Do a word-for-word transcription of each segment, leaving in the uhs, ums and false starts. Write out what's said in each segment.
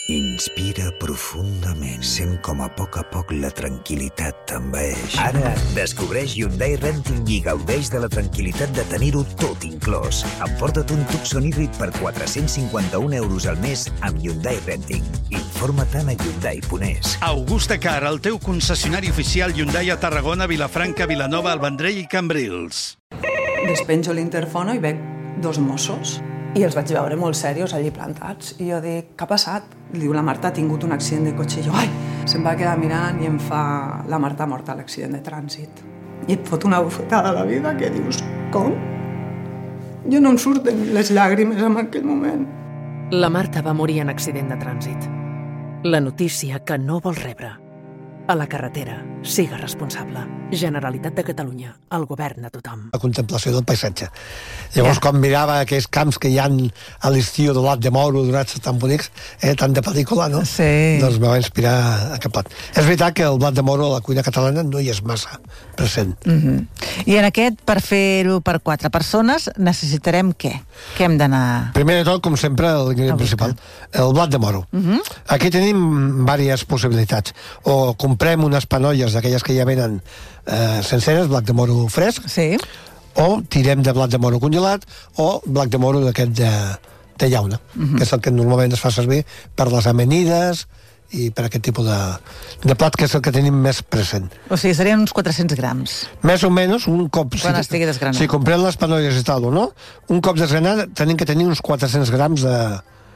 Inspira profundament. Sent com a poc a poc la tranquil·litat t'envaeix. Ara descobreix Hyundai Renting i gaudeix de la tranquil·litat de tenir-ho tot inclòs. Emporta't un Tucson híbrid per quatre-cents cinquanta-un euros al mes amb Hyundai Renting. Informa-te'n a Hyundai punt es. Augusta Car, el teu concessionari oficial Hyundai a Tarragona, Vilafranca, Vilanova, el Vendrell i Cambrils. Despenjo l'interfono i veig dos Mossos. I els vaig veure molt serios allí plantats. I jo dic, què ha passat? Diu, la Marta ha tingut un accident de cotxe. I jo, ai, se'm va quedar mirant i em fa la Marta morta a l'accident de trànsit. I et fot una bufetada a la vida que dius, com? Jo no em surten les llàgrimes en aquell moment. La Marta va morir en accident de trànsit. La notícia que no vol rebre. A la carretera, siga responsable. Generalitat de Catalunya, el govern de tothom. La contemplació del paisatge. Llavors, ja. quan mirava aquells camps que hi ha a l'estiu de Blat de Moro, donats tan bonics, eh, tant de pel·lícula, no? Sí. Doncs me va inspirar aquest plat. És veritat que el Blat de Moro a la cuina catalana no hi és massa present. Mm-hmm. I en aquest, per fer-ho per quatre persones, necessitarem què? Què hem d'anar... Primer de tot, com sempre, l'ingredient principal, el Blat de Moro. Mm-hmm. Aquí tenim diverses possibilitats. O comprem unes panolles d'aquelles que ja venen eh, senceres, blat de moro fresc, sí. o tirem de blat de moro congelat, o blat de moro d'aquest de, de llauna, mm-hmm. que és el que normalment es fa servir per les amanides i per aquest tipus de, de plat, que és el que tenim més present. O sigui, serien uns quatre-cents grams. Més o menys, un cop... Quan si, estigui desgranat. Si comprem les panolles i tal, o no, un cop desgranat tenim que tenir uns quatre-cents grams de,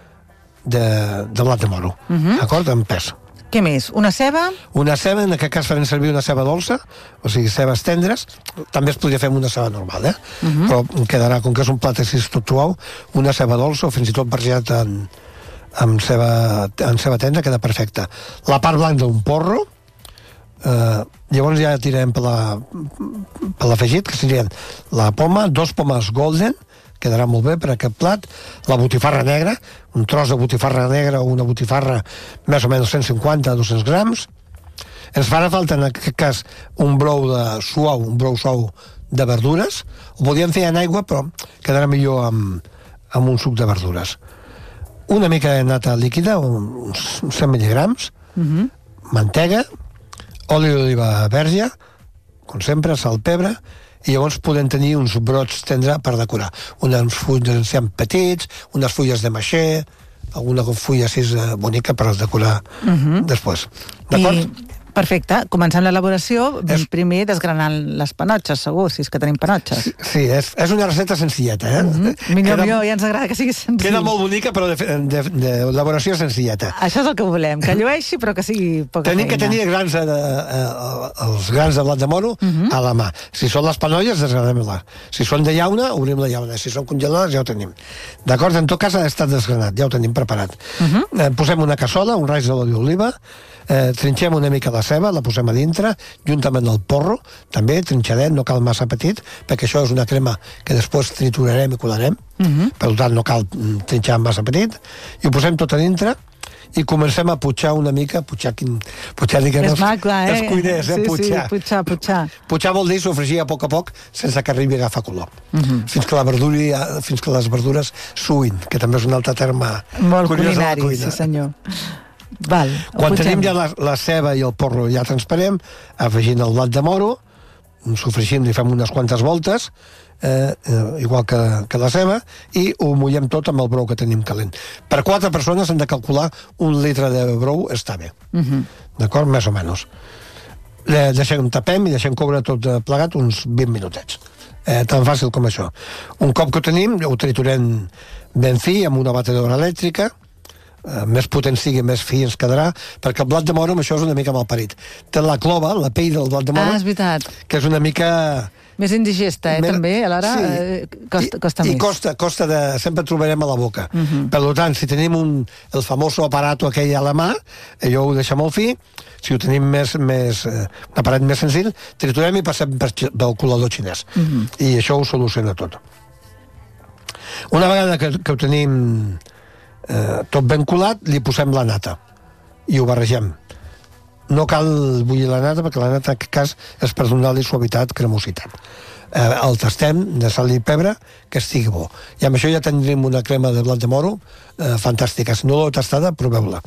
de, de blat de moro, mm-hmm. d'acord? En pes. Què més? Una ceba? Una ceba, en aquest cas farem servir una ceba dolça, o sigui, cebes tendres. També es podria fer amb una ceba normal, eh? Uh-huh. Però quedarà, com que és un plat així tot suau, una ceba dolça o fins i tot barrejat en, amb ceba, en ceba tendra, queda perfecta. La part blanca d'un porro, eh, llavors ja tirem per la, per l'afegit, que serien la poma, dos pomes golden, quedarà molt bé per aquest plat, la botifarra negra, un tros de botifarra negra o una botifarra més o menys cent cinquanta a dos-cents grams. Ens farà falta en aquest cas un brou de suau, un brou suau de verdures. Ho podíem fer en aigua, però quedarà millor amb, amb un suc de verdures. Una mica de nata líquida, uns cent mil·ligrams, uh-huh. mantega, oli d'oliva verge, com sempre, sal, pebre, i llavors podem tenir uns brots tendres per decorar. Unes fulles d'enciam petits, unes fulles de maixer, alguna fulla així bonica per decorar uh-huh. després. D'acord? I, perfecte. Començant l'elaboració, és... primer desgranant les panotxes, segur, si és que tenim panotxes. Sí, sí és, és una receta senzilleta, eh? Uh-huh. Millor, queda, millor, ja ens agrada que sigui senzill. Queda molt bonica, però d'elaboració de, de, senzilleta. Això és el que volem, que llueixi, però que sigui poca Tenim feina. que tenir grans de, de, els grans de blat de moro uh-huh. a la mà. Si són les panolles, desgranem-les. Si són de llauna, obrim la llauna. Si són congelades, ja ho tenim. D'acord? En tot cas, ha estat desgranat, ja ho tenim preparat. Uh-huh. Eh, posem una cassola, un raig de l'oli d'oliva, eh, trinxem una mica la ceba, la posem a dintre, juntament el porro, també trinxadet, no cal massa petit, perquè això és una crema que després triturarem i colarem, uh-huh. per tant no cal trinxar massa petit, i ho posem tot a dintre, i comencem a putxar una mica, putxar, quin, putxar diguem, és maco, eh? els cuiners, eh? Sí, putxar. sí, putxar, putxar. Putxar vol dir sofregir a poc a poc sense que arribi a agafar color. Uh-huh. Fins que la verdura, fins que les verdures suïn, que també és un altre terme molt curiós de la culinari, cuina. sí senyor. Val, quan tenim ja la, la ceba i el porro ja transparent, afegint el blat de moro, sofregim i fem unes quantes voltes, eh, eh, igual que, que la ceba, i ho mullem tot amb el brou que tenim calent. Per quatre persones hem de calcular un litre de brou, està bé. Uh-huh. D'acord? Més o menys. Eh, deixem, tapem i deixem coure tot plegat uns vint minutets. Eh, tan fàcil com això. Un cop que ho tenim, ho triturem ben fi amb una batedora elèctrica. Uh, més potent sigui, més fi ens quedarà, perquè el blat de moro amb això és una mica malparit. Té la clova, la pell del blat de moro, ah, és veritat. Que és una mica... Més indigesta, eh, més... també, alhora sí. eh, costa, costa I, més. I costa, costa de... sempre trobarem a la boca. Uh-huh. Per tant, si tenim un, el famós aparato aquell a la mà, allò ho deixem molt fi, si ho tenim més, més eh, un aparat més senzill, triturem i passem per, pel colador xinès. Uh-huh. I això ho soluciona tot. Una vegada que, que ho tenim... Eh, tot ben colat, li posem la nata i ho barregem. No cal bullir la nata, perquè la nata en aquest cas és per donar-li suavitat, cremositat. Eh, el tastem de sal i pebre, que estigui bo. I amb això ja tindrem una crema de blat de moro eh, fantàstica. Si no l'heu tastada, proveu-la.